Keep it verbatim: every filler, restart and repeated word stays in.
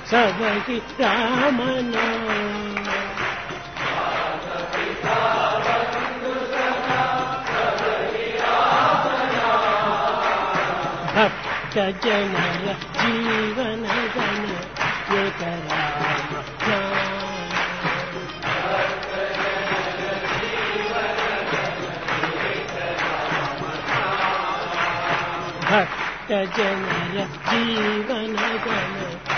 సబకి రామనామ భక్త జనర జీవన గణ ఏక రామ భక్త జనర జీవన గణ